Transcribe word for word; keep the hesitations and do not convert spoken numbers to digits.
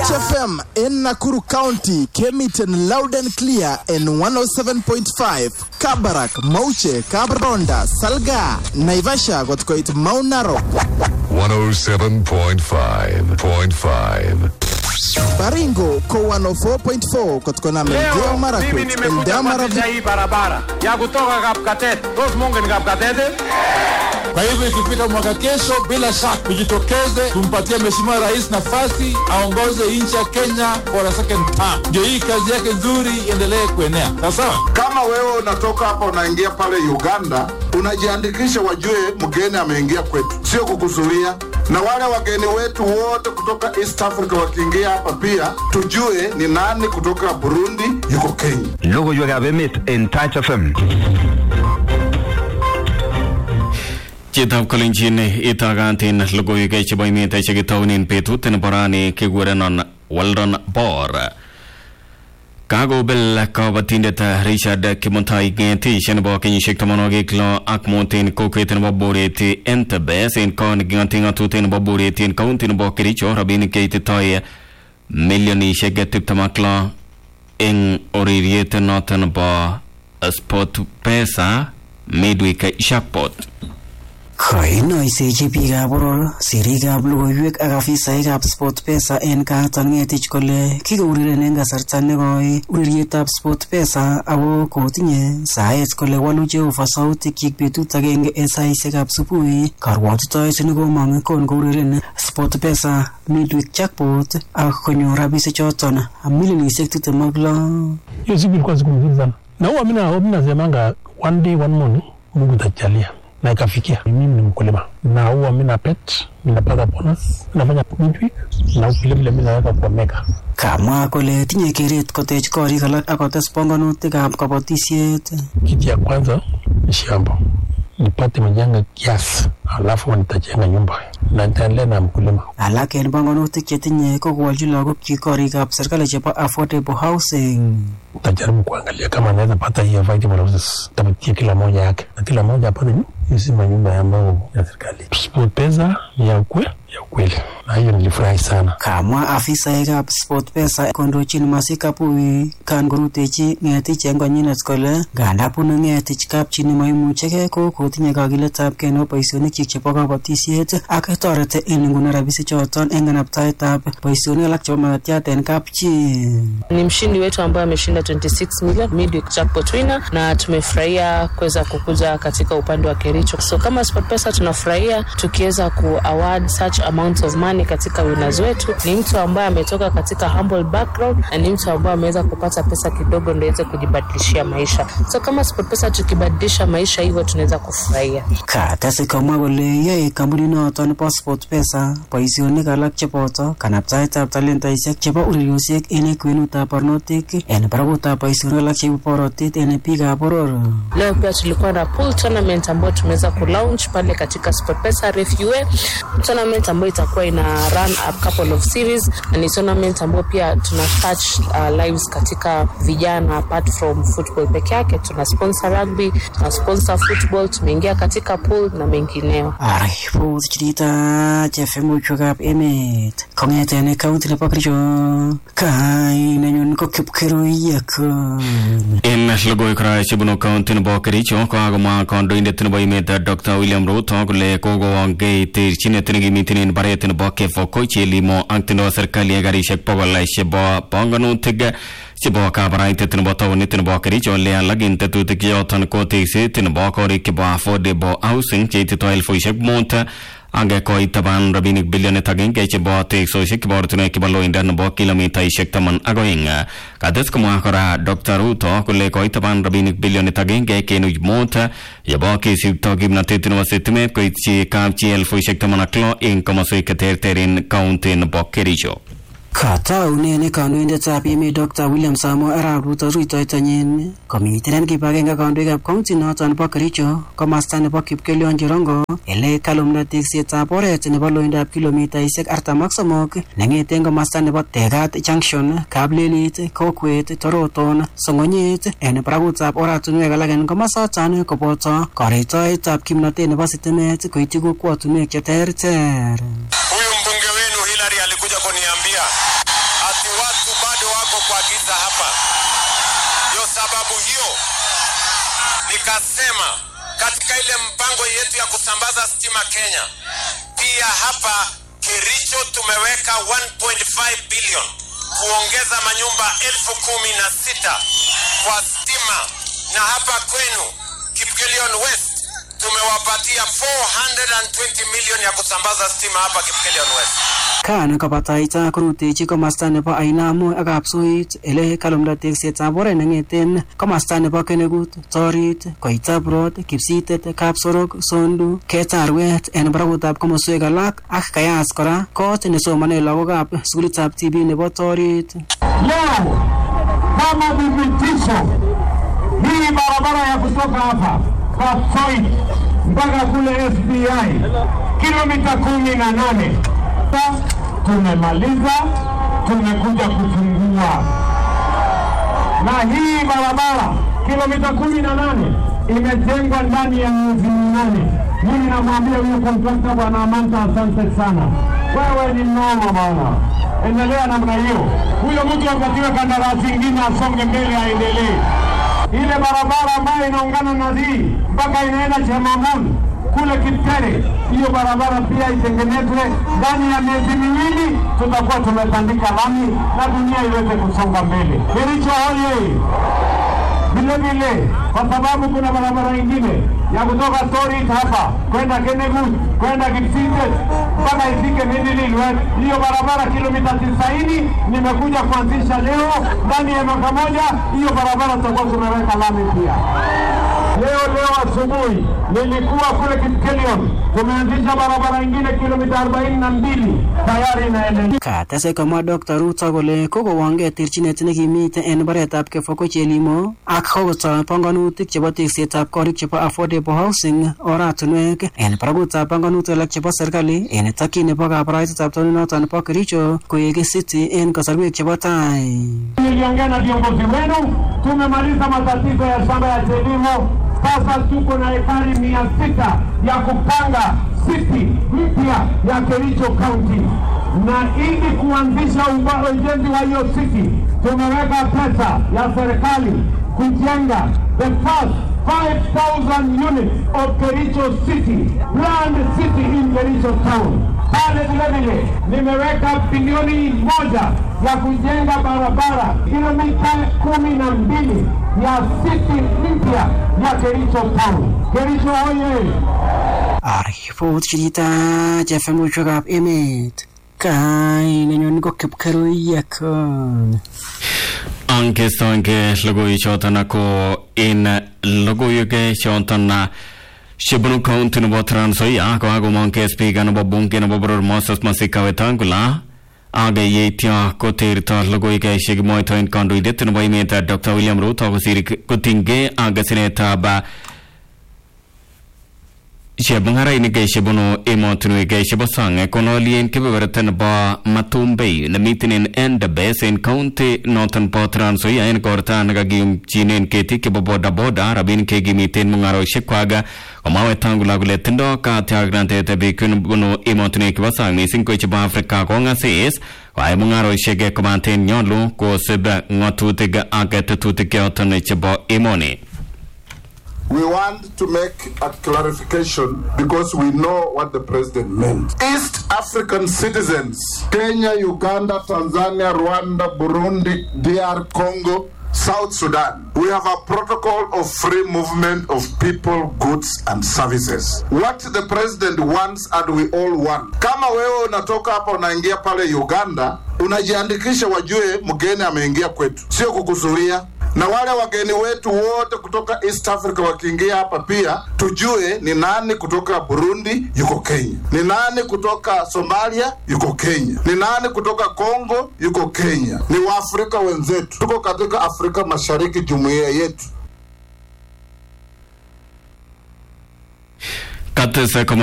Touch F M in Nakuru County came it in loud and clear in one oh seven point five. Kabarak, Mauche, Kabronda, Salga, Naivasha got quite Mount Narok. one oh seven point five point five. Baringo ko one oh four point four kotkona Mendeo Marakwet Eldama Maravi hii barabara ya kutoka Kapkatete dos Mungu ni Kapkatete. Kwa hivyo ikifika mwaka kesho bila shaka tujitokeze tumpatie Mheshimiwa Rais nafasi aongoze nchi ya Kenya for a second term. Ndio hii kazi yake nzuri iendelee kuenea. Sawa? Kama wewe unatoka hapa unaingia pale Uganda, unajiandikisha wajue mgeni ameingia kwetu. Sio kukuzuia. Na wale wageni wetu wote kutoka East Africa wakiingia hapa pia tujue ni nani kutoka Burundi yuko Kenya. Logo yo gabemit en Touch F M. Chitab Kolinjin itagantin logo yo ke chiboy mi ta chigi tawnin petut en borani ke gurenon Waldon Bor. Kago bel kabatindet Richard Kimontai genti shenbo kenyishek tamonogi klo akmontin koketen boboreti entebes en kon gigantinga tuten boboreti en kauntin bo Kericho rabini keiti toy milioni shegeti tamakla en oririete noten bo sport pesa midweek jackpot. Kainoisechi biikab boror, sirikab logoiwek ak afisaekab Sport Pesa en kaatan ngetich kole kikoureren en kasarta nekoi urerietab Sport Pesa ako kotinye saet kole walu Jehova sautikyik betut agenge en saisiekab subui. Karwotitoet nekomong kon koureren Sport Pesa midweek jackpot ak konyor rabisiechoton milionisiek tiptem ak lo. Hiyo siku ilikuwa siku nzuri sana. Na huwa mimi na mimi nasemanga one day one money Mungu atajalia. Na ikafikia mimi ni mkulima na huwa mimi na pet ninapata bonus nafanya midweek na vile vile mimi naweka kwa mega kama kole tinye keret kotech korik alak akotes panganutikab kabatisiet. Kitu ya kwanza ni shamba nipate majengo kiasi alafu nitajenga nyumba na nitaendelea na mkulima. Alak en panganutik chetinye ko kuwalchi lagokchik korikab serikali chebo affordable housing. Utajaribu kuangalia kama anaweza pata hii affordable houses tapatia kila moja yake na kila moja apate hizi manyumba ambayo ya serikali. Sport Pesa ya ukwe ya ukweli na hiyo nilifurahi sana. Kama afisaekab Sport Pesa kondochin Masika Pui kan korutechi ngetich en konyinet kole nganda bunu ngetich kapchini maimuchege ko kotinye kakiletab kei nebo boisionikchik chebo kabatisiet ak toreti en nguni rabisiechoton en kanaptaetab boisionik alak chebo makatiat en kapchi. Ni mshindi wetu ambaye ameshinda twenty-six million midweek jackpot winner na tumefurahia kuweza kukuja katika upande wa Kericho. So kama Sport Pesa tunafurahia tukiweza ku award such amount of money katika winners wetu. Ni mtu ambaye ametoka katika humble background na ni mtu ambaye ameweza kupata pesa kidogo ndio aweze kujibadilishia maisha. So kama Sport Pesa tukibadilisha maisha hivyo tunaweza kufurahia. Katase kama kole yeye kampuni noton nebo Sport Pesa boisionik alak cheboto kanaptaetab talentaisiek chebo ureriosiek en kwenutab barnotik en barakutab boisionik alak chebo borotet en biikab boror. Leo pia tulikuwa na pool tournament ambayo tumeweza ku launch pale katika Sport Pesa R F U A tournament ambayo itakuwa ina run a couple of series na ni tournament ambayo pia tuna touch uh, lives katika vijana apart from football peke yake. Tuna sponsor rugby, tuna sponsor football, tumeingia katika pool na mengineo. Arifu chita chefemu chukap emet kongeten county nebo Kericho kai nanyon ko kipkero yako en logo ikra chibuno county nebo Kericho ko agama kondoindet nebo emet Doctor William Ruto kole kogo wange tirchine tinigi mitinin baret nebo kefo kochilimo antino serikali ya garishek pogol shebo panganutik chebo kabaraitet nebo tawnit nebo Kericho le alagin tetutik yoton ko tekset nebo korik chebo affordable housing cheitito elfusiek mut ange ko itaban rabinik bilionit agenge chebo teksosiek kibortune kibaloinda nebo kilomitaisiek taman ak oeng. Kates komwa kora Doctor Ruto kole ko itaban rabinik bilionit agenge kenuch mut yebo kesipto kimnatet nebo sitimet koityi kapchi elfusiek taman ak lo eng komoswek terterin county nebo Kericho. Kataunen kandoindetab emet Doctor William Samoei Arap Ruto rutoitonyin komiten kibagenge kandoikab county noton nebo Kericho komasta nebo Kipkelion Cherongo ele kalumna teksetab oret nebo loindab kilomitaisiek artam ak somok nengeten komasta nebo Tegat Junction, Kablelit, Kokwet, Toroton, Songonyet en barakutab oratunwek alak en komasoton koboto koritoetab kimnatet nebo sitimet koityi kokwotunwek cheterter. Huyu mbunge wenu Hillary alikuja kuniambia ati watu bado wako kwa giza hapa. Ndio sababu hiyo nikasema katika ile mpango yetu ya kusambaza stima Kenya, pia hapa Kericho tumeweka one point five billion kuongeza manyumba elfu kumi na sita kwa stima, na hapa kwenu Kipkelion West tumewapatia four hundred twenty million ya kusambaza stima hapa Kipkelion West. Kana kapataita kurutechi komasta nebo Ainamo ak Kapsuit ele kalumda teksetab oret nengeten komasta nebo Kenegut, Torit, Koitabrod, Kipsitet, Kapsorok, Sondu, Ketarwet en barakutab komoswek alak ak Kayas kora kot nesomane lagokab sukulitab T B nebo Torit. Leo kama vipitisho hii barabara ya kutoka hapa Kapsoit mpaka kule S B I kilomita kumi na nane tumemaliza, tumekuja kufungua. Na hii barabara kilomita kumi na nane imejengwa ndani ya miezi minane. Mimi namwambia huyo kontrakta bwana Amanta, asante sana. Wewe ni mnoma bwana. Endelea namna hiyo. Huyo mtu apatiwe kandarasi nyingine asonge mbele aendelee. Ile barabara ambayo inaungana na hii mpaka inaenda Chemamuni kule Kitere, hiyo barabara pia itengenezwe. Ndani ya miezi miwili tutakuwa tumetandika lami na dunia iweze kusonga mbele. Kericho hoye! Vile vile, kwa sababu kuna barabara nyingine ya kutoka Torit hapa kwenda Kenegut, kwenda Kipsitet mpaka ifike Midililwe. Hiyo barabara kilomita tisaini nimekuja kuanzisha leo. Ndani ya mwaka moja hiyo barabara tutakuwa tumeweka lami pia. Leo leo asubuhi nilikuwa kule Kipkelion, tumeanzisha barabara nyingine kilomita arobaini na mbili tayari inaendelea. Katese kama Doctor Ruto kole koko wange terchinet nekimite en baretab Kefoko Chelimo ak kokoto panganutik chebo teksetab korik chebo affordable housing oratunwek en barakutab panganutik alak chebo serikali en takyin nebo kabaraitetab taoninoton nebo Kericho koek city en kasarwek chebo tai. Niliongea na viongozi wenu, tumemaliza matatizo ya shamba ya Chelimo. Sasa tuko na ekari mia sita ya kupanga city mpya ya Kericho County. Na ili kuanzisha ujenzi wa hiyo city, tumeweka pesa ya serikali kujenga the first five thousand units of Kericho City, planned city in Kericho Town. Pale vile vile nimeweka bilioni moja ya kujenga barabara kilomita kumi na mbili ya city mpya ya Kericho Town. Kericho hoye! Arifut chita Jeffem Chugap Emet Kai nenyon ko Kipkerui yakon. Anke sonke logoi chotana ko in logoi ke chotana Shibunu County no Trans Nzoia ko ago manke speaker no bunge no Bror Moses Masika wetangula aga yetia ko terta logoi ke shigmo to in kanduidet no baimeta Doctor William Ruto ko siri kutinge aga seneta ba Shebangara ini ke shebono emotunu ke shebosang ekonolien ke beberten ba Matumbe na mitinin en the base in county Northern Trans Nzoia en korta naga gim chinen keti ke boda boda rabin ke gimiten mungaro shekwaga omawe tangula gule tindo ka tiagrante te bikun bono emotunu ke basang ni sinko cheba Africa ko ngases wa mungaro shege komanten nyolu ko seba ngotute ga agate tute ke otone cheba emoni. We want to make a clarification because we know what the president meant. East African citizens, Kenya, Uganda, Tanzania, Rwanda, Burundi, D R Congo, South Sudan. We have a protocol of free movement of people, goods and services. What the president wants and we all want. Kama wewe unatoka hapa unaingia pale Uganda, unajiandikisha wajue mgeni ameingia kwetu. Sio kukuzuia. Na wale wageni wetu wote kutoka East Africa wakiingia hapa pia tujue ni nani kutoka Burundi yuko Kenya, ni nani kutoka Somalia yuko Kenya, ni nani kutoka Kongo yuko Kenya, ni Waafrika wenzetu, tuko katika Afrika Mashariki, jumuiya yetu. Katese